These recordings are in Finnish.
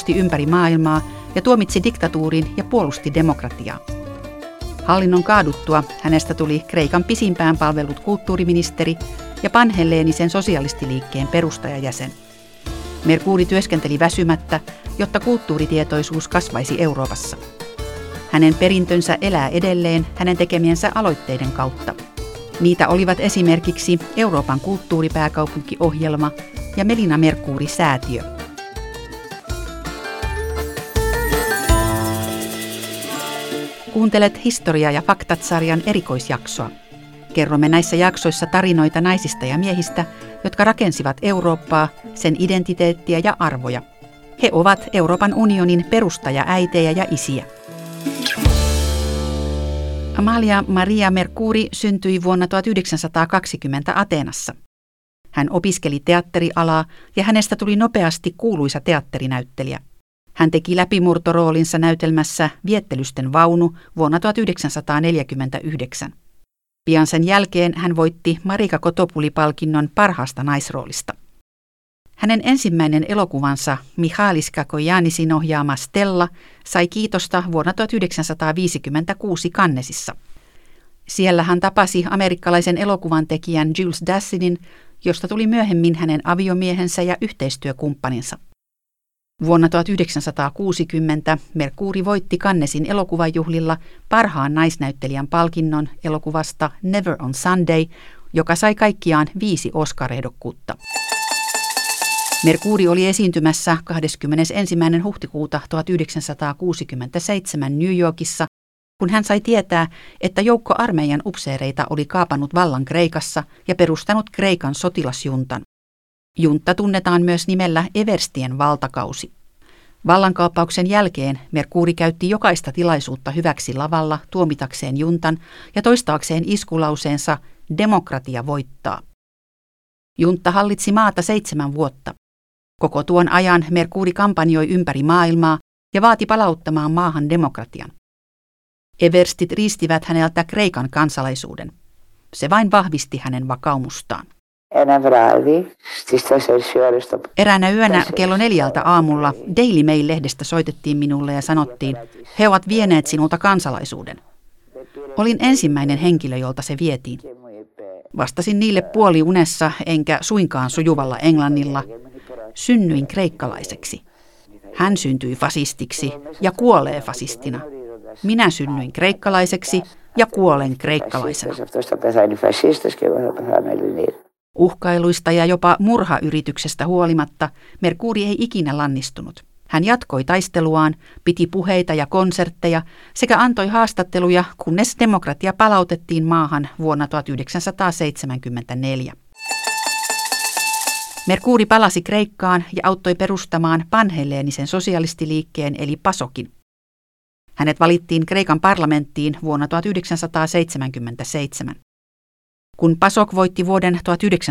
matkusti ympäri maailmaa ja tuomitsi diktatuurin ja puolusti demokratiaa. Hallinnon kaaduttua hänestä tuli Kreikan pisimpään palvellut kulttuuriministeri ja panhelleenisen sosialistiliikkeen perustajajäsen. Mercouri työskenteli väsymättä, jotta kulttuuritietoisuus kasvaisi Euroopassa. Hänen perintönsä elää edelleen hänen tekemiensä aloitteiden kautta. Niitä olivat esimerkiksi Euroopan kulttuuripääkaupunkiohjelma ja Melina Mercouri-säätiö. Kuuntelet Historia ja faktat-sarjan erikoisjaksoa. Kerromme näissä jaksoissa tarinoita naisista ja miehistä, jotka rakensivat Eurooppaa, sen identiteettiä ja arvoja. He ovat Euroopan unionin perustajaäitejä ja isiä. Amalia Maria Mercouri syntyi vuonna 1920 Ateenassa. Hän opiskeli teatterialaa ja hänestä tuli nopeasti kuuluisa teatterinäyttelijä. Hän teki läpimurtoroolinsa näytelmässä Viettelysten vaunu vuonna 1949. Pian sen jälkeen hän voitti Marika Kotopuli-palkinnon parhaasta naisroolista. Hänen ensimmäinen elokuvansa Michalis Kakoyannisin ohjaama Stella sai kiitosta vuonna 1956 Cannesissa. Siellä hän tapasi amerikkalaisen elokuvan tekijän Jules Dassin, josta tuli myöhemmin hänen aviomiehensä ja yhteistyökumppaninsa. Vuonna 1960 Mercouri voitti Cannesin elokuvajuhlilla parhaan naisnäyttelijän palkinnon elokuvasta Never on Sunday, joka sai kaikkiaan 5 Oscar-ehdokkuutta. Mercouri oli esiintymässä 21. huhtikuuta 1967 New Yorkissa, kun hän sai tietää, että joukko armeijan upseereita oli kaapannut vallan Kreikassa ja perustanut Kreikan sotilasjuntan. Juntta tunnetaan myös nimellä Everstien valtakausi. Vallankaappauksen jälkeen Mercouri käytti jokaista tilaisuutta hyväksi lavalla tuomitakseen juntan ja toistaakseen iskulauseensa "Demokratia voittaa". Juntta hallitsi maata 7 vuotta. Koko tuon ajan Mercouri kampanjoi ympäri maailmaa ja vaati palauttamaan maahan demokratian. Everstit riistivät häneltä Kreikan kansalaisuuden. Se vain vahvisti hänen vakaumustaan. Eräänä yönä kello 4 aamulla Daily Mail-lehdestä soitettiin minulle ja sanottiin, he ovat vieneet sinulta kansalaisuuden. Olin ensimmäinen henkilö, jolta se vietiin. Vastasin niille puoliunessa enkä suinkaan sujuvalla englannilla. Synnyin kreikkalaiseksi. Hän syntyi fasistiksi ja kuolee fasistina. Minä synnyin kreikkalaiseksi ja kuolen kreikkalaisena. Uhkailuista ja jopa murhayrityksestä huolimatta Mercouri ei ikinä lannistunut. Hän jatkoi taisteluaan, piti puheita ja konsertteja sekä antoi haastatteluja, kunnes demokratia palautettiin maahan vuonna 1974. Mercouri palasi Kreikkaan ja auttoi perustamaan panhelleenisen sosialistiliikkeen eli PASOKin. Hänet valittiin Kreikan parlamenttiin vuonna 1977. Kun PASOK voitti vuoden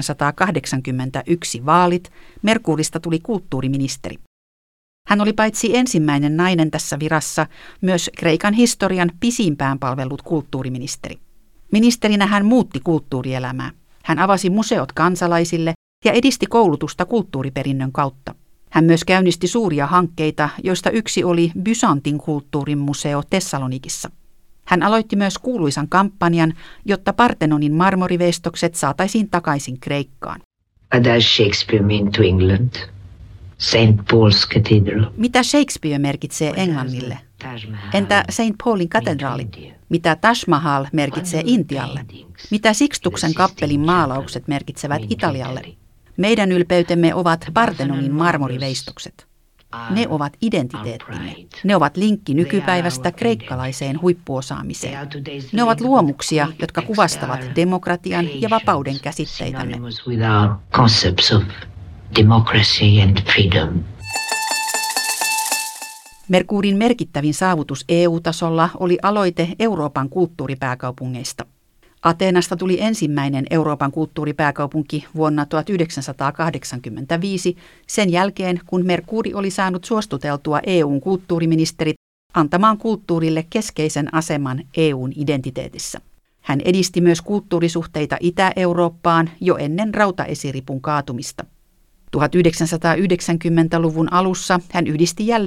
1981 vaalit, Mercourista tuli kulttuuriministeri. Hän oli paitsi ensimmäinen nainen tässä virassa, myös Kreikan historian pisimpään palvellut kulttuuriministeri. Ministerinä hän muutti kulttuurielämää. Hän avasi museot kansalaisille ja edisti koulutusta kulttuuriperinnön kautta. Hän myös käynnisti suuria hankkeita, joista yksi oli Byzantin kulttuurin museo Thessalonikissa. Hän aloitti myös kuuluisan kampanjan, jotta Partenonin marmoriveistokset saataisiin takaisin Kreikkaan. Shakespeare mean to England? St. Paul's Cathedral. Mitä Shakespeare merkitsee Englannille? Entä St. Paulin katedraali? Mitä Taj Mahal merkitsee Intialle? Mitä Sixtuksen kappelin maalaukset merkitsevät Italialle? Meidän ylpeytemme ovat Partenonin marmoriveistokset. Ne ovat identiteettimme. Ne ovat linkki nykypäivästä kreikkalaiseen huippuosaamiseen. Ne ovat luomuksia, jotka kuvastavat demokratian ja vapauden käsitteitämme. Mercourin merkittävin saavutus EU-tasolla oli aloite Euroopan kulttuuripääkaupungeista. Ateenasta tuli ensimmäinen Euroopan kulttuuripääkaupunki vuonna 1985 sen jälkeen, kun Mercouri oli saanut suostuteltua EUn kulttuuriministerit antamaan kulttuurille keskeisen aseman EUn identiteetissä. Hän edisti myös kulttuurisuhteita Itä-Eurooppaan jo ennen rautaesiripun kaatumista. 1990-luvun alussa hän yhdisti jälleen